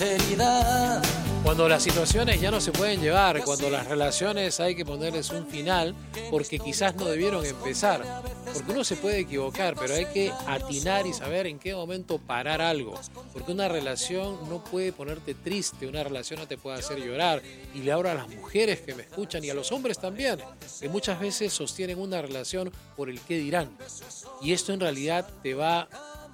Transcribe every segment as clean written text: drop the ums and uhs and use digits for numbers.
Cuando las situaciones ya no se pueden llevar, cuando las relaciones hay que ponerles un final, porque quizás no debieron empezar. Porque uno se puede equivocar, pero hay que atinar y saber en qué momento parar algo. Porque una relación no puede ponerte triste, una relación no te puede hacer llorar. Y le hablo a las mujeres que me escuchan y a los hombres también, que muchas veces sostienen una relación por el qué dirán. Y esto en realidad te va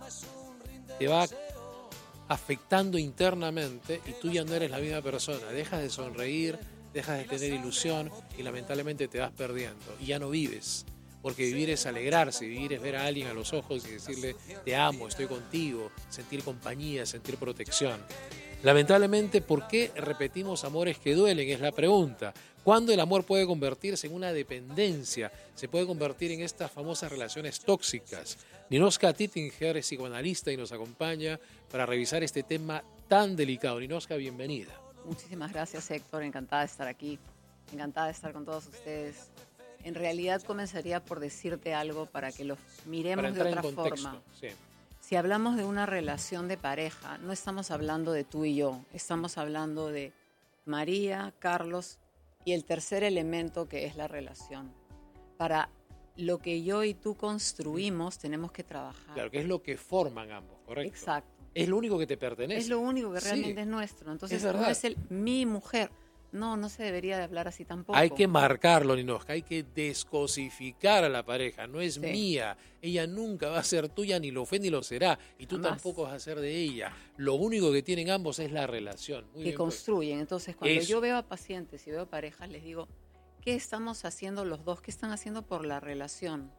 afectando internamente y tú ya no eres la misma persona. Dejas de sonreír, dejas de tener ilusión y lamentablemente te vas perdiendo y ya no vives. Porque vivir es alegrarse, vivir es ver a alguien a los ojos y decirle te amo, estoy contigo, sentir compañía, sentir protección. Lamentablemente, ¿por qué repetimos amores que duelen? Es la pregunta. ¿Cuándo el amor puede convertirse en una dependencia? Se puede convertir en estas famosas relaciones tóxicas. Ninoska Tittinger es psicoanalista y nos acompaña para revisar este tema tan delicado. Ninoska, bienvenida. Muchísimas gracias, Héctor. Encantada de estar aquí. Encantada de estar con todos ustedes. En realidad comenzaría por decirte algo para que lo miremos de otra forma. Sí. Si hablamos de una relación de pareja, no estamos hablando de tú y yo. Estamos hablando de María, Carlos y el tercer elemento que es la relación. Para lo que yo y tú construimos tenemos que trabajar. Claro, que es lo que forman ambos, ¿correcto? Exacto. Es lo único que te pertenece. Es lo único que realmente es nuestro. Entonces, no es mi mujer. No se debería de hablar así tampoco. Hay que marcarlo, Ninoska, hay que descosificar a la pareja. No es mía, ella nunca va a ser tuya, ni lo fue ni lo será. Y tú tampoco vas a ser de ella. Lo único que tienen ambos es la relación. Muy que bien, construyen. Pues. Entonces, cuando yo veo a pacientes y veo parejas, les digo, ¿qué estamos haciendo los dos? ¿Qué están haciendo por la relación?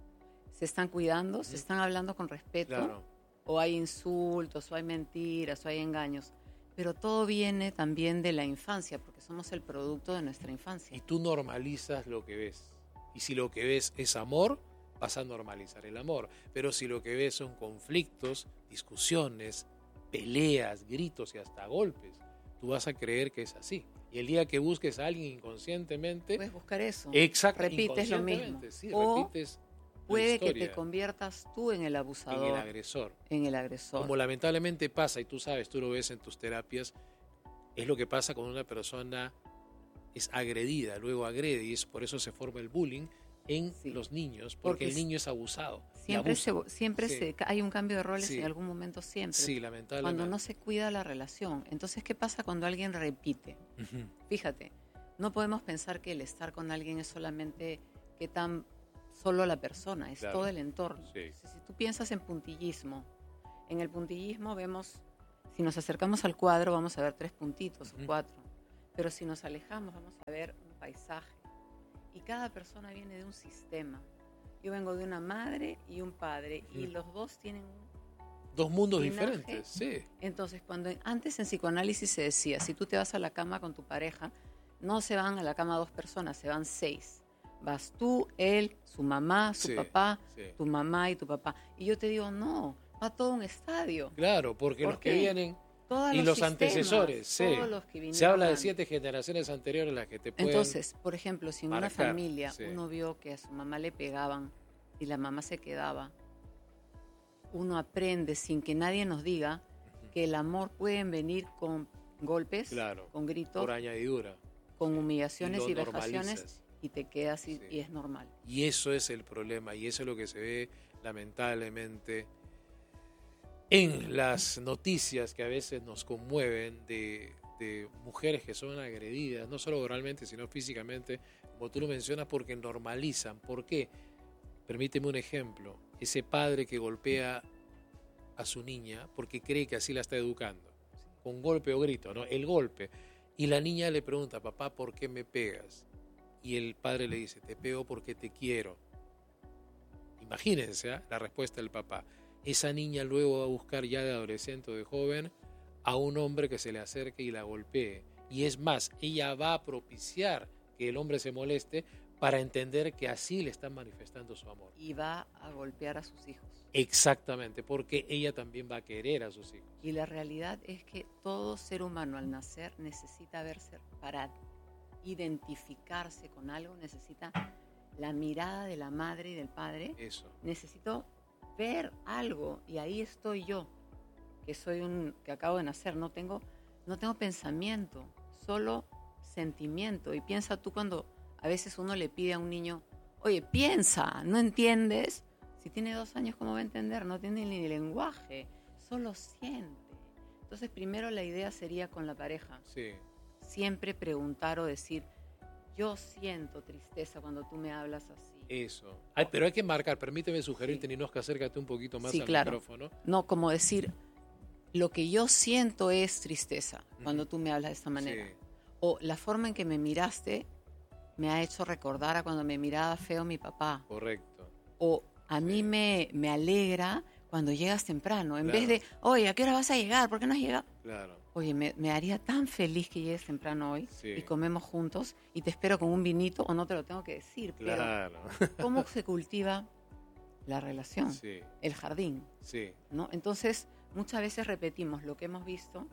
¿Se están cuidando? ¿Se están hablando con respeto? Claro. ¿O hay insultos, o hay mentiras, o hay engaños? Pero todo viene también de la infancia, porque somos el producto de nuestra infancia. Y tú normalizas lo que ves. Y si lo que ves es amor, vas a normalizar el amor. Pero si lo que ves son conflictos, discusiones, peleas, gritos y hasta golpes, tú vas a creer que es así. Y el día que busques a alguien inconscientemente... puedes buscar eso. Exacto. Repites lo mismo. Sí, o repites puede que te conviertas tú en el abusador. En el agresor. En el agresor. Como lamentablemente pasa, y tú sabes, tú lo ves en tus terapias, es lo que pasa cuando una persona es agredida, luego agrede, y es por eso se forma el bullying en los niños, porque el niño es abusado. Siempre hay un cambio de roles en algún momento, siempre. Sí, lamentablemente. Cuando no se cuida la relación. Entonces, ¿qué pasa cuando alguien repite? Fíjate, no podemos pensar que el estar con alguien es solamente qué tan solo la persona, es todo el entorno. Sí. Si tú piensas en puntillismo, en el puntillismo vemos, si nos acercamos al cuadro vamos a ver 3 puntitos o 4, pero si nos alejamos vamos a ver un paisaje. Y cada persona viene de un sistema. Yo vengo de una madre y un padre, y los dos tienen dos mundos linaje diferentes, sí. Entonces, antes en psicoanálisis se decía, si tú te vas a la cama con tu pareja, no se van a la cama 2 personas, se van 6. Vas tú, él, su mamá, su papá, tu mamá y tu papá. Y yo te digo, no, va todo un estadio. Claro, porque los que vienen y los antecesores, los que se habla de 7 generaciones anteriores las que te pueden Entonces, por ejemplo, si en marcar, una familia uno vio que a su mamá le pegaban y la mamá se quedaba, uno aprende sin que nadie nos diga que el amor puede venir con golpes, con gritos, por añadidura, con humillaciones y vejaciones. Y te quedas y es normal. Y eso es el problema, y eso es lo que se ve lamentablemente en las noticias que a veces nos conmueven de mujeres que son agredidas, no solo oralmente, sino físicamente, como tú lo mencionas, porque normalizan. ¿Por qué? Permíteme un ejemplo. Ese padre que golpea a su niña porque cree que así la está educando, con golpe o grito, ¿no? El golpe. Y la niña le pregunta, papá, ¿por qué me pegas? Y el padre le dice, te pego porque te quiero. Imagínense la respuesta del papá. Esa niña luego va a buscar ya de adolescente o de joven a un hombre que se le acerque y la golpee. Y es más, ella va a propiciar que el hombre se moleste para entender que así le están manifestando su amor. Y va a golpear a sus hijos. Exactamente, porque ella también va a querer a sus hijos. Y la realidad es que todo ser humano al nacer necesita verse para identificarse con algo, necesita la mirada de la madre y del padre. Eso. Necesito ver algo y ahí estoy yo, que acabo de nacer, no tengo No tengo pensamiento, solo sentimiento. Y piensa tú cuando a veces uno le pide a un niño, oye, piensa, ¿no entiendes? Si tiene 2 años, ¿cómo va a entender? No tiene ni lenguaje, solo siente. Entonces, primero la idea sería con la pareja. Sí. Siempre preguntar o decir, yo siento tristeza cuando tú me hablas así. Eso. Ay, pero hay que marcar, permíteme sugerirte, Ninochka, acércate un poquito más al claro. micrófono. No, como decir, lo que yo siento es tristeza cuando tú me hablas de esta manera. Sí. O la forma en que me miraste me ha hecho recordar a cuando me miraba feo mi papá. Correcto. O a mí me alegra cuando llegas temprano. En Claro. vez de, oye, ¿a qué hora vas a llegar? ¿Por qué no has llegado? Claro. Oye, me haría tan feliz que llegues temprano hoy Sí. y comemos juntos y te espero con un vinito, o no te lo tengo que decir. Claro. Pero ¿cómo se cultiva la relación? Sí. El jardín, Sí. ¿no? Entonces, muchas veces repetimos lo que hemos visto,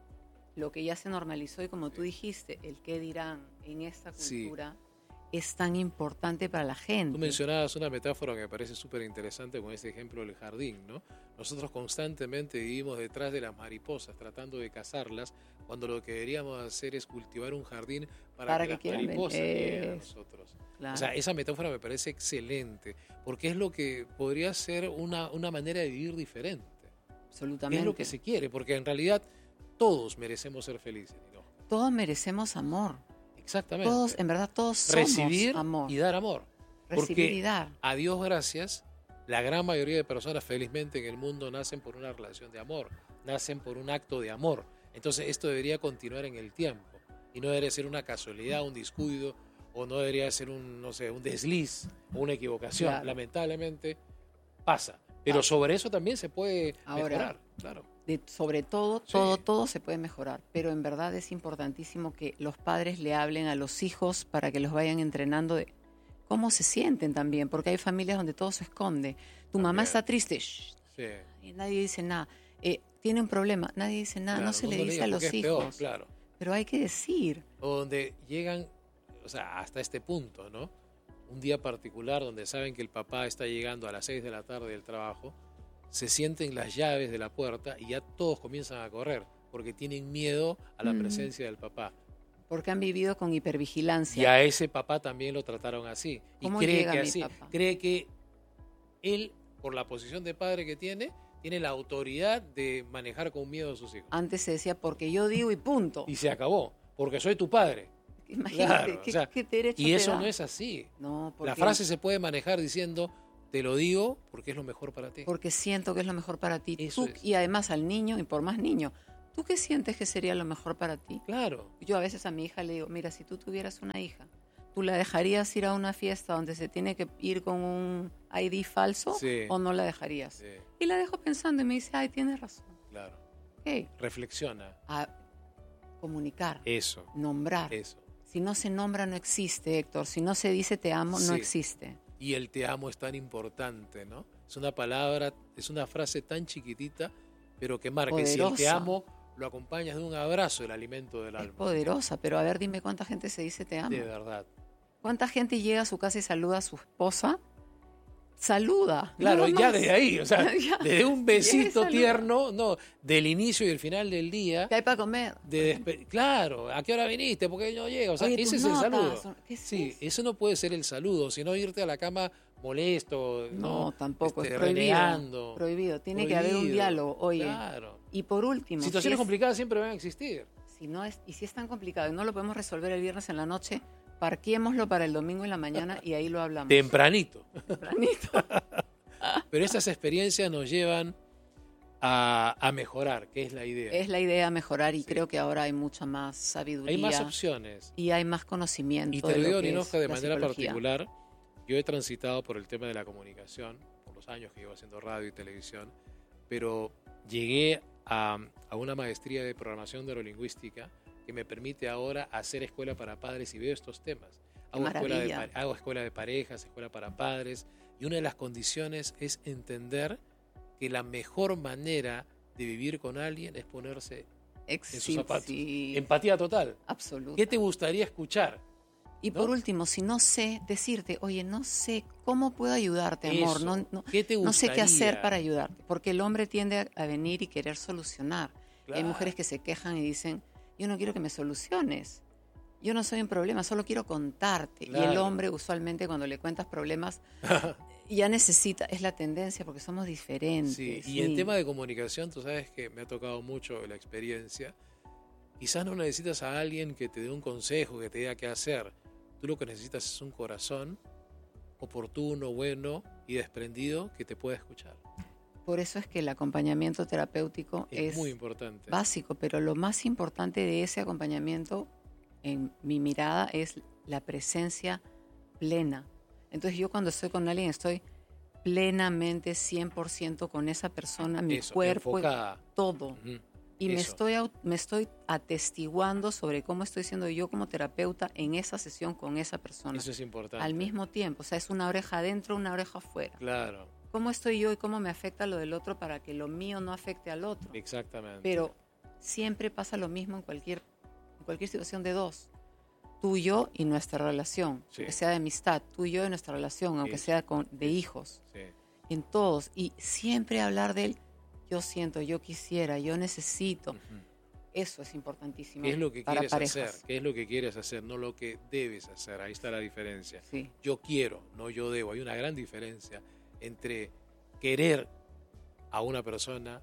lo que ya se normalizó y como tú dijiste, el qué dirán en esta cultura es tan importante para la gente. Tú mencionabas una metáfora que me parece súper interesante con ese ejemplo del jardín, ¿no? Nosotros constantemente vivimos detrás de las mariposas, tratando de cazarlas, cuando lo que deberíamos hacer es cultivar un jardín para que las mariposas lleguen a nosotros. Claro. O sea, esa metáfora me parece excelente, porque es lo que podría ser una manera de vivir diferente. Absolutamente. Es lo que se quiere, porque en realidad todos merecemos ser felices, ¿no? Todos merecemos amor. Exactamente. Todos, en verdad, todos somos recibir amor. y dar amor. Recibir Porque y dar. a Dios gracias, la gran mayoría de personas felizmente en el mundo nacen por una relación de amor, nacen por un acto de amor. Entonces esto debería continuar en el tiempo y no debería ser una casualidad, un descuido, o no debería ser un desliz o una equivocación. Claro. Lamentablemente pasa. Pero sobre eso también se puede mejorar, claro. Sobre todo, todo se puede mejorar, pero en verdad es importantísimo que los padres le hablen a los hijos para que los vayan entrenando de cómo se sienten también, porque hay familias donde todo se esconde. Tu mamá está triste, y nadie dice nada. Tiene un problema, nadie dice nada, Claro, no se le dice a los hijos. Peor, claro. Pero hay que decir. O donde llegan, o sea, hasta este punto, ¿no? Un día particular donde saben que el papá está llegando a las 6 de la tarde del trabajo, se sienten las llaves de la puerta y ya todos comienzan a correr porque tienen miedo a la presencia del papá. Porque han vivido con hipervigilancia. Y a ese papá también lo trataron así. Y cree que así, cree que él, por la posición de padre que tiene la autoridad de manejar con miedo a sus hijos. Antes se decía, porque yo digo y punto. Y se acabó, porque soy tu padre. Imagínate, claro, ¿qué derecho y te eso da? no es así. No, la frase se puede manejar diciendo, te lo digo porque es lo mejor para ti. Porque siento que es lo mejor para ti. Eso Tú, y además al niño, y por más niño, ¿tú qué sientes que sería lo mejor para ti? Claro. Yo a veces a mi hija le digo, mira, si tú tuvieras una hija, ¿tú la dejarías ir a una fiesta donde se tiene que ir con un ID falso o no la dejarías? Sí. Y la dejo pensando y me dice, ay, tienes razón. Claro. Okay. Reflexiona. A comunicar. Eso. Nombrar. Eso. Si no se nombra, no existe, Héctor. Si no se dice te amo, no existe. Y el te amo es tan importante, ¿no? Es una palabra, es una frase tan chiquitita, pero que marca. Y si el te amo lo acompañas de un abrazo, el alimento del alma. Es poderosa, pero a ver, dime cuánta gente se dice te amo. De verdad. ¿Cuánta gente llega a su casa y saluda a su esposa? Saluda. Claro, ya desde ahí, o sea, desde un besito tierno, no, del inicio y el final del día. ¿Qué hay para comer? Claro, ¿a qué hora viniste? ¿Por qué no llega? O sea, oye, ese es el saludo. ¿Qué es eso no puede ser el saludo, sino irte a la cama molesto. No, tampoco, es renegando. Prohibido, tiene que haber un diálogo, oye. Claro. Y por último... Situaciones complicadas siempre van a existir. Y si es tan complicado y no lo podemos resolver el viernes en la noche, parquémoslo para el domingo en la mañana y ahí lo hablamos. Tempranito. Tempranito. Pero estas experiencias nos llevan a mejorar, que es la idea. Es la idea mejorar y creo que ahora hay mucha más sabiduría. Hay más opciones. Y hay más conocimiento. Y te lo digo, Ninochka, de manera particular, yo he transitado por el tema de la comunicación, por los años que llevo haciendo radio y televisión, pero llegué a una maestría de programación neurolingüística que me permite ahora hacer escuela para padres y veo estos temas. Hago escuela de parejas, escuela para padres, y una de las condiciones es entender que la mejor manera de vivir con alguien es ponerse en sus zapatos. Sí. Empatía total. Absoluta. ¿Qué te gustaría escuchar? Y por último, si no sé, decirte, oye, no sé cómo puedo ayudarte, amor. ¿Qué te gustaría? No sé qué hacer para ayudarte, porque el hombre tiende a venir y querer solucionar. Claro. Hay mujeres que se quejan y dicen, yo no quiero que me soluciones. Yo no soy un problema, solo quiero contarte. Claro. Y el hombre usualmente cuando le cuentas problemas ya necesita, es la tendencia porque somos diferentes. Sí, y en tema de comunicación, tú sabes que me ha tocado mucho la experiencia. Quizás no necesitas a alguien que te dé un consejo, que te diga qué hacer. Tú lo que necesitas es un corazón oportuno, bueno y desprendido que te pueda escuchar. Por eso es que el acompañamiento terapéutico Es muy importante. básico, pero lo más importante de ese acompañamiento, en mi mirada, es la presencia plena. Entonces yo cuando estoy con alguien estoy plenamente 100% con esa persona, mi cuerpo, enfocada. todo. Uh-huh. Y me estoy atestiguando sobre cómo estoy siendo yo como terapeuta en esa sesión con esa persona. Eso es importante. Al mismo tiempo, o sea, es una oreja adentro, una oreja afuera. Claro. ¿Cómo estoy yo y cómo me afecta lo del otro para que lo mío no afecte al otro? Exactamente. Pero siempre pasa lo mismo en cualquier situación de dos. Tú y yo y nuestra relación, Sí. aunque sea de amistad, tú y yo y nuestra relación, aunque Eso. sea de hijos, Sí. en todos. Y siempre hablar del yo siento, yo quisiera, yo necesito. Uh-huh. Eso es importantísimo. ¿Qué es lo que para quieres parejas. hacer? ¿Qué es lo que quieres hacer? No lo que debes hacer. Ahí está la diferencia. Sí. Yo quiero, no yo debo. Hay una gran diferencia entre querer a una persona,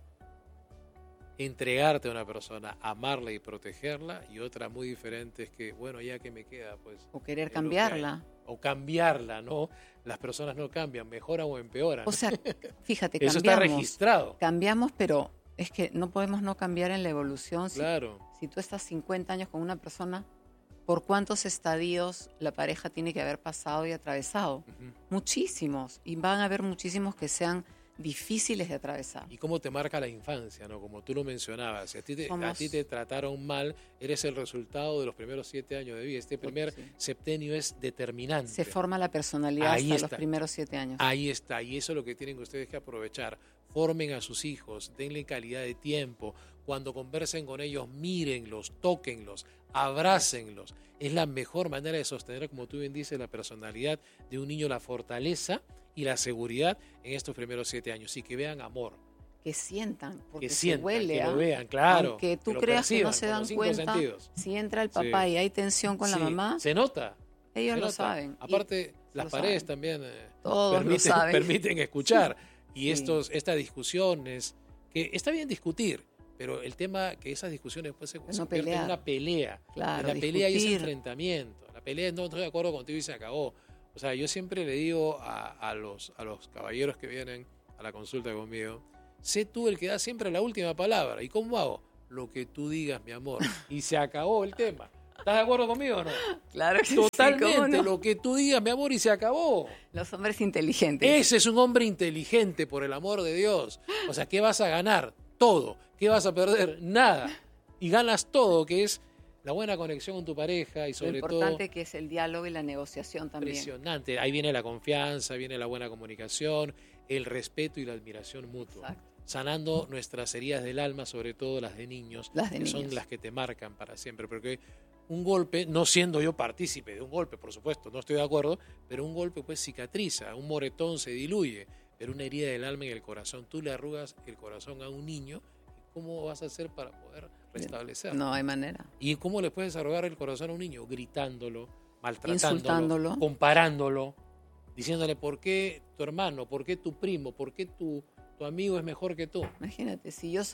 entregarte a una persona, amarla y protegerla, y otra muy diferente es que, bueno, ya que me queda, pues... O querer es lo que cambiarla. hay. O cambiarla, ¿no? Las personas no cambian, mejoran o empeoran. O sea, fíjate, Eso cambiamos. está registrado. Cambiamos, pero es que no podemos no cambiar en la evolución. Claro. Si tú estás 50 años con una persona, ¿por cuántos estadios la pareja tiene que haber pasado y atravesado? Uh-huh. Muchísimos. Y van a haber muchísimos que sean difíciles de atravesar. Y cómo te marca la infancia, ¿no? Como tú lo mencionabas, si a ti te trataron mal, eres el resultado de los primeros 7 años de vida. Este primer septenio es determinante. Se forma la personalidad Ahí hasta está. los primeros 7 años. Ahí está, y eso es lo que tienen ustedes que aprovechar. Formen a sus hijos, denle calidad de tiempo. Cuando conversen con ellos, mírenlos, tóquenlos, abrácenlos. Es la mejor manera de sostener, como tú bien dices, la personalidad de un niño, la fortaleza y la seguridad en estos primeros 7 años. Y que vean amor. Que sientan, porque Que se sientan, huele. que lo vean, claro. Aunque tú lo creas que no perciban se con dan los 5 cuenta, sentidos. si entra el papá y hay tensión con la Sí, mamá, se nota. ellos se lo nota. saben. Aparte, las lo paredes saben. también Todos lo saben. permiten escuchar. Sí. Y Sí. estas discusiones, que está bien discutir, pero el tema que esas discusiones después se convierten en una pelea. Claro, En la pelea y ese discutir. enfrentamiento. La pelea no estoy de acuerdo contigo y se acabó. O sea, yo siempre le digo a los caballeros que vienen a la consulta conmigo, sé tú el que da siempre la última palabra. ¿Y cómo hago? Lo que tú digas, mi amor. Y se acabó el tema. ¿Estás de acuerdo conmigo o no? Claro que Totalmente, sí, ¿cómo no? lo que tú digas, mi amor, y se acabó. Los hombres inteligentes. Ese es un hombre inteligente, por el amor de Dios. O sea, ¿qué vas a ganar? Todo. ¿Qué vas a perder? Nada. Y ganas todo, que es la buena conexión con tu pareja y sobre Lo todo... importante que es el diálogo y la negociación también. Impresionante. Ahí viene la confianza, viene la buena comunicación, el respeto y la admiración mutua. Exacto. Sanando nuestras heridas del alma, sobre todo las de niños, Las de que son niños. las que te marcan para siempre. Porque un golpe, no siendo yo partícipe de un golpe, por supuesto, no estoy de acuerdo, pero un golpe pues cicatriza, un moretón se diluye, pero una herida del alma en el corazón, tú le arrugas el corazón a un niño, ¿cómo vas a hacer para poder restablecerlo? No hay manera. ¿Y cómo le puedes arrugar el corazón a un niño? Gritándolo, maltratándolo, Insultándolo. comparándolo, diciéndole por qué tu hermano, por qué tu primo, por qué tu amigo es mejor que tú. Imagínate, si yo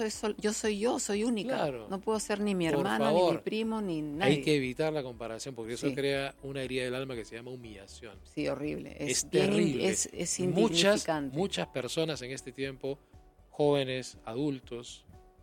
soy única. Claro. No puedo ser ni mi Por hermano, favor. ni mi primo, ni nadie. Hay que evitar la comparación porque eso Sí. crea una herida del alma que se llama humillación. Sí, horrible. Es bien terrible. Es muchas indignificante. personas en este tiempo, jóvenes, adultos,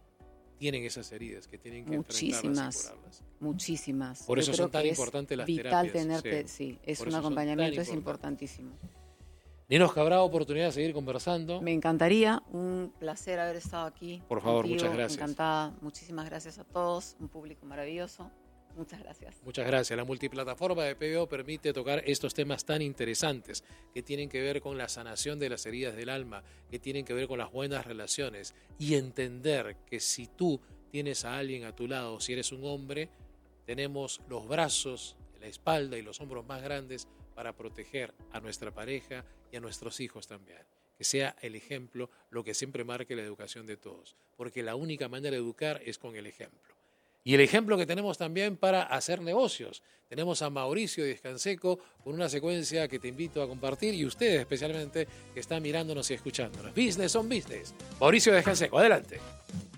tienen esas heridas que tienen que enfrentarlas y Muchísimas. curarlas. Muchísimas. Por eso Yo son creo tan que es importantes las vital terapias. tenerte, sí, es Por un eso son tan acompañamiento, es importantes. importantísimo. Ninosca, habrá oportunidad de seguir conversando. Me encantaría, un placer haber estado aquí. Por favor, contigo, muchas gracias. Encantada, muchísimas gracias a todos, un público maravilloso. Muchas gracias. Muchas gracias. La multiplataforma de PBO permite tocar estos temas tan interesantes que tienen que ver con la sanación de las heridas del alma, que tienen que ver con las buenas relaciones y entender que si tú tienes a alguien a tu lado, si eres un hombre, tenemos los brazos, la espalda y los hombros más grandes para proteger a nuestra pareja y a nuestros hijos también. que sea el ejemplo lo que siempre marque la educación de todos, porque la única manera de educar es con el ejemplo. Y el ejemplo que tenemos también para hacer negocios. Tenemos a Mauricio Díez Canseco con una secuencia que te invito a compartir y ustedes especialmente que están mirándonos y escuchándonos. Business on Business. Mauricio Díez Canseco, adelante.